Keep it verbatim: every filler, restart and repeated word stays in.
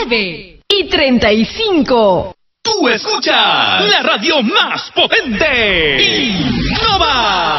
nueve y treinta y cinco. Tú escuchas la radio más potente. Innova.